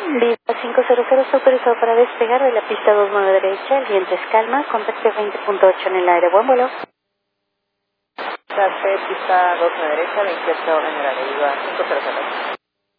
Lima 500 está autorizado para despegar de la pista 29 derecha, el viento es calma, contacto 20.8 en el aire, buen vuelo. Pista 29 derecha, 28 en el aire, Viva 500.